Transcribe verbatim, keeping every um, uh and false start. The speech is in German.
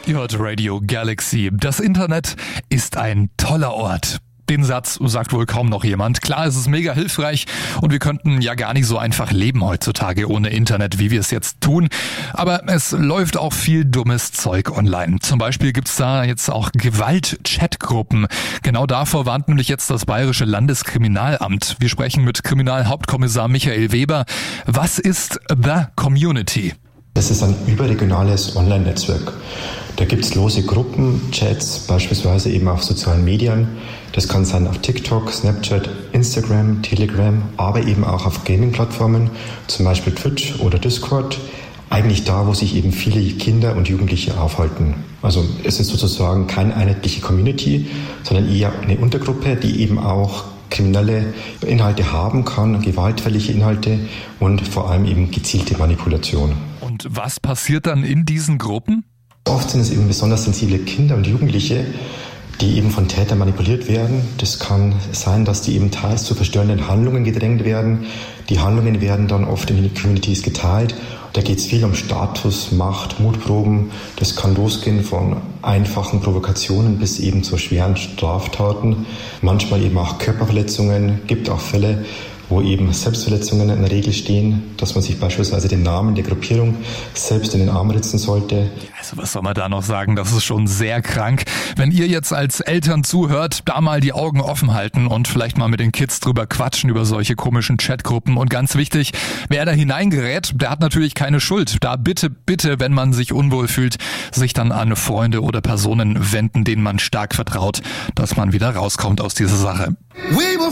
Ihr hört Radio Galaxy. Das Internet ist ein toller Ort. Den Satz sagt wohl kaum noch jemand. Klar, es ist mega hilfreich und wir könnten ja gar nicht so einfach leben heutzutage ohne Internet, wie wir es jetzt tun. Aber es läuft auch viel dummes Zeug online. Zum Beispiel gibt's da jetzt auch Gewalt-Chatgruppen. Genau davor warnt nämlich jetzt das Bayerische Landeskriminalamt. Wir sprechen mit Kriminalhauptkommissar Michael Weber. Was ist The Community? Das ist ein überregionales Online-Netzwerk. Da gibt es lose Gruppen, Chats, beispielsweise eben auf sozialen Medien. Das kann sein auf TikTok, Snapchat, Instagram, Telegram, aber eben auch auf Gaming-Plattformen, zum Beispiel Twitch oder Discord. Eigentlich da, wo sich eben viele Kinder und Jugendliche aufhalten. Also es ist sozusagen keine einheitliche Community, sondern eher eine Untergruppe, die eben auch kriminelle Inhalte haben kann, gewaltfällige Inhalte und vor allem eben gezielte Manipulation. Und was passiert dann in diesen Gruppen? Oft sind es eben besonders sensible Kinder und Jugendliche, die eben von Tätern manipuliert werden. Das kann sein, dass die eben teils zu verstörenden Handlungen gedrängt werden. Die Handlungen werden dann oft in den Communities geteilt. Da geht es viel um Status, Macht, Mutproben. Das kann losgehen von einfachen Provokationen bis eben zu schweren Straftaten. Manchmal eben auch Körperverletzungen. Gibt auch Fälle, wo eben Selbstverletzungen in der Regel stehen, dass man sich beispielsweise den Namen der Gruppierung selbst in den Arm ritzen sollte. Also was soll man da noch sagen? Das ist schon sehr krank. Wenn ihr jetzt als Eltern zuhört, da mal die Augen offen halten und vielleicht mal mit den Kids drüber quatschen über solche komischen Chatgruppen. Und ganz wichtig, wer da hineingerät, der hat natürlich keine Schuld. Da bitte, bitte, wenn man sich unwohl fühlt, sich dann an Freunde oder Personen wenden, denen man stark vertraut, dass man wieder rauskommt aus dieser Sache.